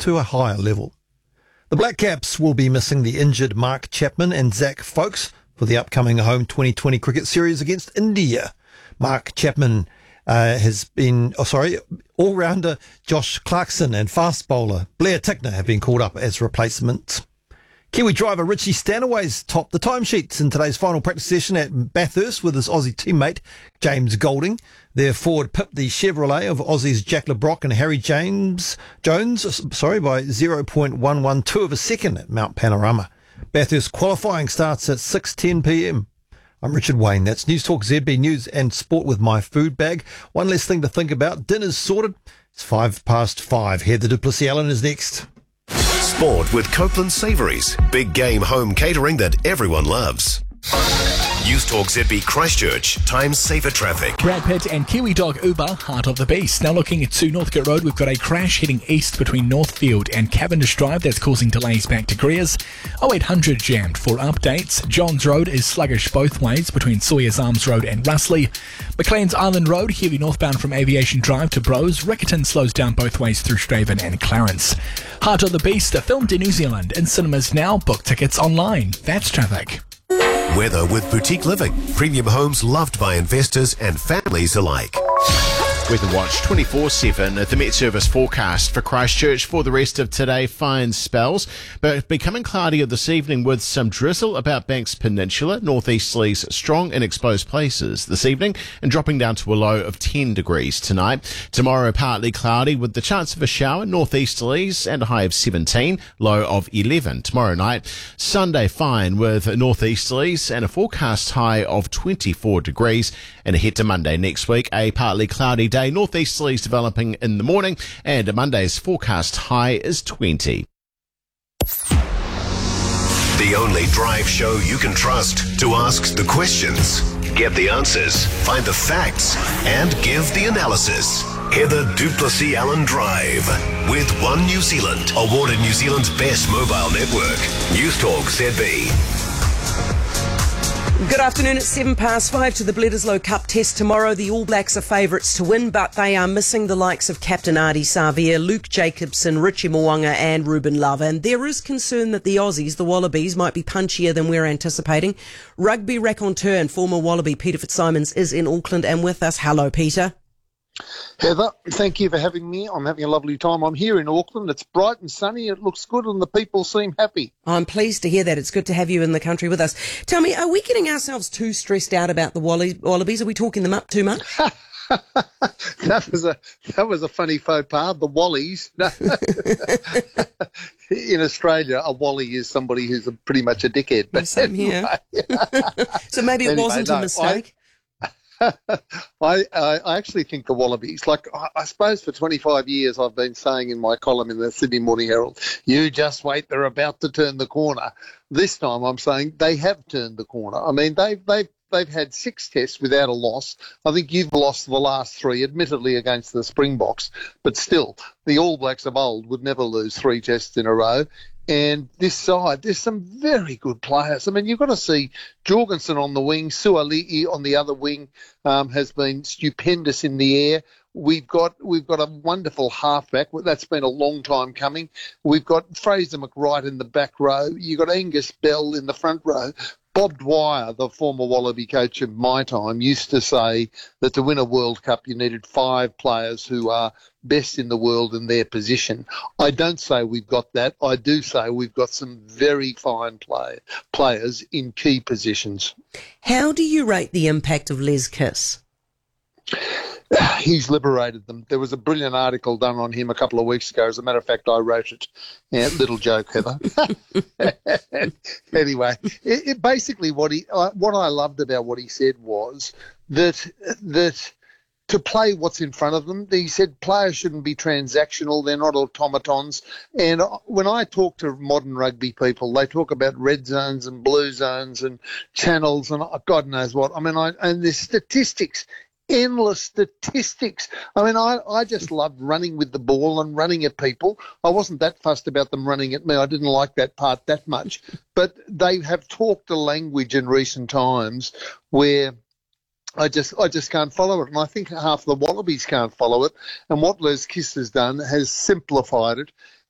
to a higher level. The Black Caps will be missing the injured Mark Chapman and Zach Folkes for the upcoming home 2020 cricket series against India. Mark Chapman all-rounder Josh Clarkson and fast bowler Blair Tickner have been called up as replacements. Kiwi driver Richie Stanaway's topped the timesheets in today's final practice session at Bathurst with his Aussie teammate James Golding. Their forward pipped the Chevrolet of Aussies Jack LeBrock and Harry Jones by 0.112 of a second at Mount Panorama. Bathurst qualifying starts at 6:10 p.m. I'm Richard Wayne. That's News Talk ZB News and Sport with my food bag. One less thing to think about. Dinner's sorted. It's 5:05. Heather du Plessis-Allen is next. Sport with Copeland Savouries. Big game home catering that everyone loves. News Talk ZB Christchurch. Time saver traffic. Brad Pitt and Kiwi Dog Uber, Heart of the Beast. Now looking to Northcote Road, we've got a crash heading east between Northfield and Cavendish Drive that's causing delays back to Greers. 0800 jammed for updates. Johns Road is sluggish both ways between Sawyers Arms Road and Russley. McLean's Island Road, heavy northbound from Aviation Drive to Bros. Riccarton slows down both ways through Straven and Clarence. Heart of the Beast, filmed in New Zealand in cinemas now. Book tickets online. That's traffic. Weather with Boutique Living. Premium homes loved by investors and families alike. Weather Watch 24/7 at the Met Service forecast for Christchurch for the rest of today. Fine spells, but becoming cloudier this evening with some drizzle about Banks Peninsula. Northeasterlies strong in exposed places this evening and dropping down to a low of 10 degrees tonight. Tomorrow partly cloudy with the chance of a shower. Northeasterlies and a high of 17, low of 11 tomorrow night. Sunday fine with northeasterlies and a forecast high of 24 degrees. And ahead to Monday next week, a partly cloudy day. Northeasterlies developing in the morning, and Monday's forecast high is 20. The only drive show you can trust to ask the questions, get the answers, find the facts, and give the analysis. Heather du Plessis-Allen Drive with One New Zealand, awarded New Zealand's best mobile network. News Talk ZB. Good afternoon. It's 5:07 to the Bledisloe Cup test tomorrow. The All Blacks are favourites to win, but they are missing the likes of Captain Ardie Savea, Luke Jacobson, Richie Mo'unga and Ruben Love. And there is concern that the Aussies, the Wallabies, might be punchier than we're anticipating. Rugby raconteur and former Wallaby Peter Fitzsimons is in Auckland and with us. Hello, Peter. Heather, thank you for having me. I'm having a lovely time. I'm here in Auckland. It's bright and sunny. It looks good and the people seem happy. I'm pleased to hear that. It's good to have you in the country with us. Tell me, are we getting ourselves too stressed out about the Wallabies? Are we talking them up too much? That was a funny faux pas. The Wallies. In Australia, a Wally is somebody who's pretty much a dickhead. But same here. So maybe it wasn't a mistake. I actually think the Wallabies, I suppose for 25 years I've been saying in my column in the Sydney Morning Herald, you just wait, they're about to turn the corner. This time I'm saying they have turned the corner. I mean, they've had 6 tests without a loss. I think you've lost the last 3, admittedly against the Springboks, but still, the All Blacks of old would never lose 3 tests in a row. And this side, there's some very good players. I mean, you've got to see Jorgensen on the wing, Suali'i on the other wing, has been stupendous in the air. We've got a wonderful halfback. That's been a long time coming. We've got Fraser McWright in the back row. You've got Angus Bell in the front row. Bob Dwyer, the former Wallaby coach of my time, used to say that to win a World Cup you needed 5 players who are best in the world in their position. I don't say we've got that. I do say we've got some very fine players in key positions. How do you rate the impact of Les Kiss? He's liberated them. There was a brilliant article done on him a couple of weeks ago. As a matter of fact, I wrote it. Yeah, little joke, Heather. Anyway, basically what I loved about what he said was that to play what's in front of them, he said players shouldn't be transactional. They're not automatons. And when I talk to modern rugby people, they talk about red zones and blue zones and channels and God knows what. I mean, and there's statistics. Endless statistics. I mean, I just loved running with the ball and running at people. I wasn't that fussed about them running at me. I didn't like that part that much. But they have talked a language in recent times where I just can't follow it. And I think half the Wallabies can't follow it. And what Les Kiss has done has simplified it.